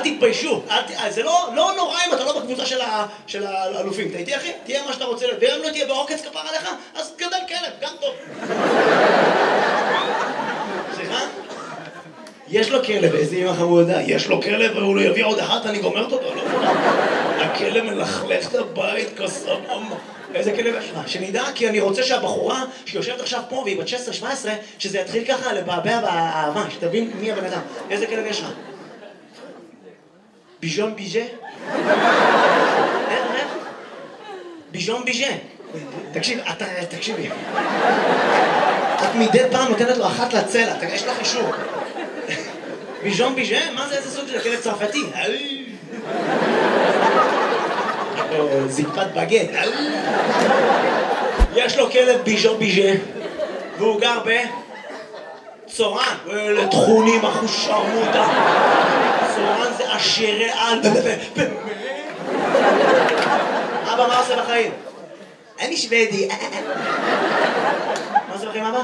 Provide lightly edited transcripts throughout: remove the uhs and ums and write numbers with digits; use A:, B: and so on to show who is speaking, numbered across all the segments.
A: תתביישו, זה לא נורא אם אתה לא בקבוצה של האלופים. אתה איתי אחי? תהיה מה שאתה רוצה, ואם לא תהיה בעוקץ כפר עליך, אז גדל כלב, גם טוב. סליחה? יש לו כלב, איזה אמא חמודה, יש לו כלב והוא לא יביא עוד אחת, אני גומרת אותו, לא? הכלב מלכלך את הבית כסבום. איזה כלב יש לך? שנדע, כי אני רוצה שהבחורה שיושבת עכשיו פה והיא בת 16-17, שזה יתחיל ככה לבעבע באהבה, שתבין מי הבן אדם. איזה כלב יש לך? ביז'ון ביז'ה? איך? ביז'ון ביז'ה. תקשיבי. את מדי פעם נותנת לו אחת לצלע, יש לך אישור. ביז'ון ביז'ה? מה זה איזה סוג של כלב צרפתי? זקפת בגט. יש לו כלב ביז'ון ביז'ה והוא גר בצורן. לתכונים אחוש שרמוטה. צורן זה עשירי על. אבא, מה עושה בחיים? אני שוודי. מה עושה בחיים אבא?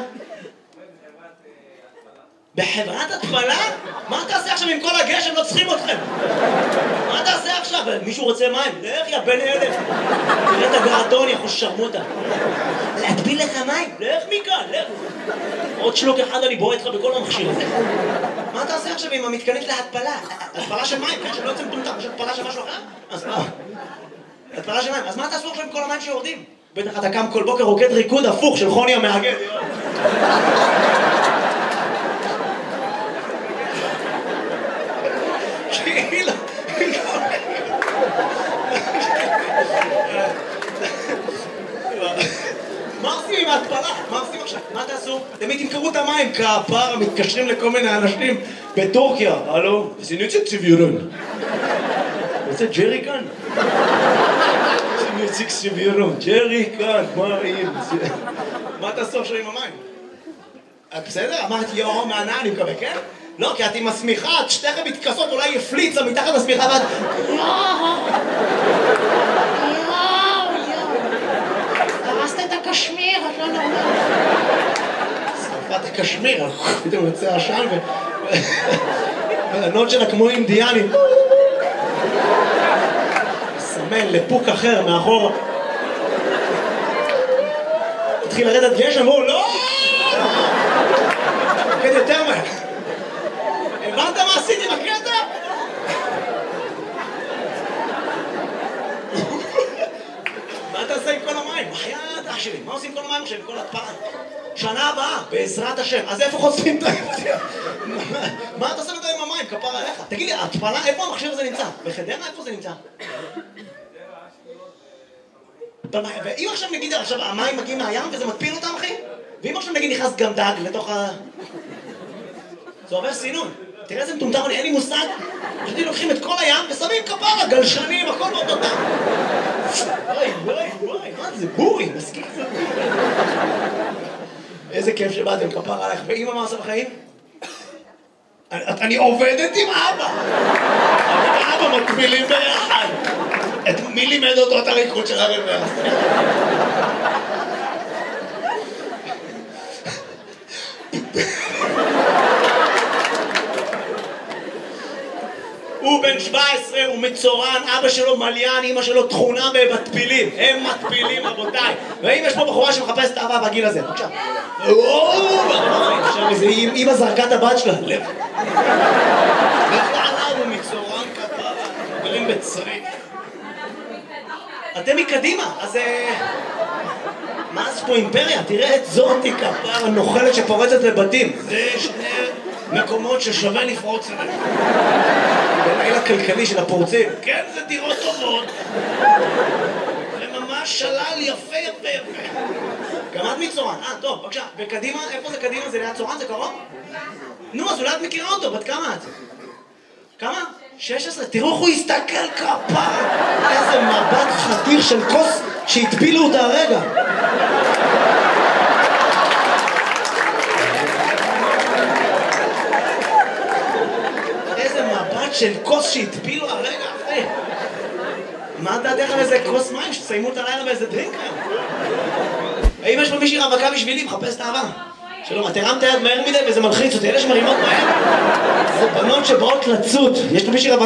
A: בחברת התפלה? מה תעשה עכשיו עם כל הגשם? לא צריכים אתכם. מה תעשה עכשיו? מישהו רוצה מים? לך יא בן אלף. תראה את הגרדון, יכול שרמוטה. להטביל לך מים? לך מכאן, לך. עוד שלוק אחד אני בועט לך בכל המכשיר הזה. מה תעשה עכשיו עם המתקנית להתפלה? התפלה של מים, כן? שלא יוצא מטומטם. יש התפלה של משהו אחר? אז מה? התפלה של מים. אז מה תעשו עכשיו עם כל המים שיורדים? בטח אתה קם כל בוקר רוקד ריקוד הפוך של חוני המאגד. מה עושים עם ההתפלה? מה עושים עכשיו? מה תעשו? תמיד תמכרו את המים כפר, מתקשרים לכל מיני אנשים בטורקיה. הלו? זה נציג סיביורון. זה ג'רי כאן? זה נציג סיביורון. ג'רי כאן, מה תעשו עכשיו עם המים? בסדר? אמרתי יאו מהנאה, אני מקווה, כן? לא, כי את עם השמיכה, את שתיכם מתכסות, אולי יפליץ לה מתחת לשמיכה ואת...
B: הרסת את הקשמיר, את לא נורמלית.
A: שרפת הקשמיר, פתאום יוצא עשן והנוד שלה כמו אינדיאנים. מסמן לפוק אחר מאחור. התחיל לרדת גשם, והוא לא! כן, יותר מהר. הבנת מה עשיתי בקטע? מה תעשה עם כל המים? בחייאת אח שלי, מה עושים עם כל המים עכשיו? עם כל התפלה? שנה הבאה, בעזרת השם. אז איפה חושפים את הים? מה אתה עושה עם המים? כפר עליך. תגיד לי, התפלה, איפה המכשיר הזה נמצא? בחדרה? איפה זה נמצא? ואם עכשיו נגיד, עכשיו המים מגיעים מהים וזה מטפיל אותם, אחי? ואם עכשיו נגיד נכנס גם דג לתוך ה... זה עובר סינון. תראה איזה מטומטם, אין לי מושג. פשוט לוקחים את כל הים ושמים כפרה, גלשנים, הכל באותו דם. וואי, מה זה? בורי, מסכים. איזה כיף שבאתם, כפרה עליך. ואמא מה עושה בחיים? אני עובדת עם אבא. אבא מקבילים ביחד. מי לימד אותו את הריקוד של הרבע? הוא בן 17, הוא מצורן, אבא שלו מליין, אמא שלו תכונה ומטפילים. הם מטפילים, רבותיי. ואם יש פה בחורה שמחפשת את אהבה בגיל הזה, בבקשה. עכשיו איזה אמא זרקה את הבת שלה, לב. הוא מצורן כפרה, גרים בצריק. אתם מקדימה, אז... מה זה פה אימפריה? תראה את זאתי כפרה הנוכלת שפורצת לבתים. זה שני מקומות ששווה לפרוץ אליהם. בליל הכלכלי של הפורצים. כן, זה דירות טובות. זה ממש שלל יפה. גם את מצורן. טוב, בבקשה. וקדימה, איפה זה קדימה? זה ליד צורן? זה קרוב? נו, אז אולי את מכירה אותו. בת כמה את? כמה? 16. תראו איך הוא הסתכל כפרה. איזה מבט חתיר של כוס שהטפילו אותה הרגע. של כוס שהטפילו הרגע אחרי. מה דעתך על איזה כוס מים שתסיימו את הלילה באיזה דרינק היום? האם יש פה מישהי רווקה בשבילי? מחפש את האהבה. שלום, את הרמת היד מהר מדי וזה מלחיץ אותי. אלה שמרימות מהר זה בנות שבאות לצוד. יש פה מישהי רווקה